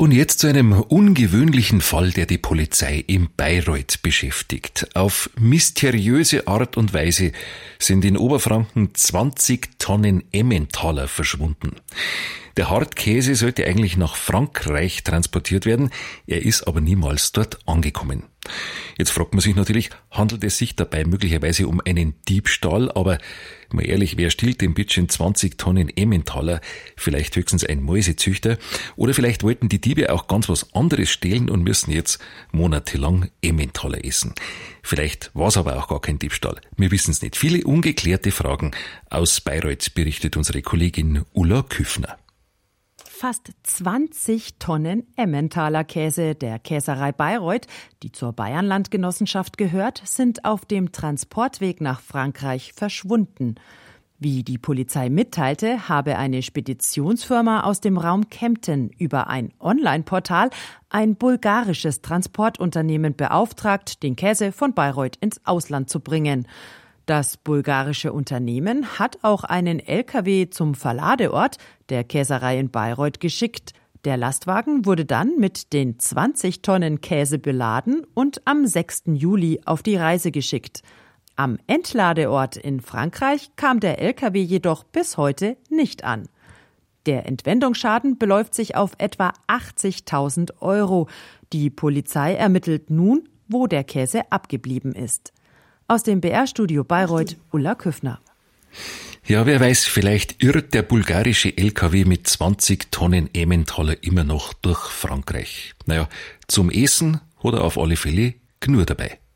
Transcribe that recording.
Und jetzt zu einem ungewöhnlichen Fall, der die Polizei in Bayreuth beschäftigt. Auf mysteriöse Art und Weise sind in Oberfranken 20 Tonnen Emmentaler verschwunden. Der Hartkäse sollte eigentlich nach Frankreich transportiert werden, er ist aber niemals dort angekommen. Jetzt fragt man sich natürlich, handelt es sich dabei möglicherweise um einen Diebstahl, aber mal ehrlich, wer stiehlt denn bitteschön 20 Tonnen Emmentaler? Vielleicht höchstens ein Mäusezüchter, oder vielleicht wollten die Diebe auch ganz was anderes stehlen und müssen jetzt monatelang Emmentaler essen. Vielleicht war es aber auch gar kein Diebstahl. Wir wissen es nicht. Viele ungeklärte Fragen. Aus Bayreuth berichtet unsere Kollegin Ulla Küffner. Fast 20 Tonnen Emmentaler Käse der Käserei Bayreuth, die zur Bayernlandgenossenschaft gehört, sind auf dem Transportweg nach Frankreich verschwunden. Wie die Polizei mitteilte, habe eine Speditionsfirma aus dem Raum Kempten über ein Online-Portal ein bulgarisches Transportunternehmen beauftragt, den Käse von Bayreuth ins Ausland zu bringen. Das bulgarische Unternehmen hat auch einen LKW zum Verladeort der Käserei in Bayreuth geschickt. Der Lastwagen wurde dann mit den 20 Tonnen Käse beladen und am 6. Juli auf die Reise geschickt. Am Entladeort in Frankreich kam der LKW jedoch bis heute nicht an. Der Entwendungsschaden beläuft sich auf etwa 80.000 €. Die Polizei ermittelt nun, wo der Käse abgeblieben ist. Aus dem BR-Studio Bayreuth, Ulla Küffner. Ja, wer weiß, vielleicht irrt der bulgarische LKW mit 20 Tonnen Emmentaler immer noch durch Frankreich. Naja, zum Essen hat er auf alle Fälle Gnur dabei.